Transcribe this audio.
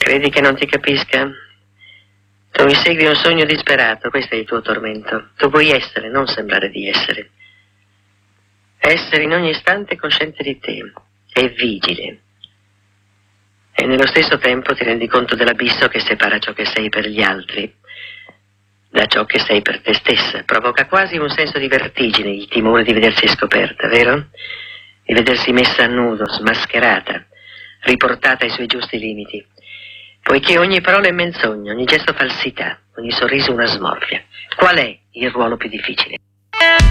Credi che non ti capisca? Tu insegui un sogno disperato, questo è il tuo tormento. Tu vuoi essere, non sembrare di essere. Essere in ogni istante cosciente di te e vigile. E nello stesso tempo ti rendi conto dell'abisso che separa ciò che sei per gli altri da ciò che sei per te stessa. Provoca quasi un senso di vertigine il timore di vedersi scoperta, vero? Di vedersi messa a nudo, smascherata, riportata ai suoi giusti limiti. Poiché ogni parola è menzogna, ogni gesto falsità, ogni sorriso una smorfia. Qual è il ruolo più difficile?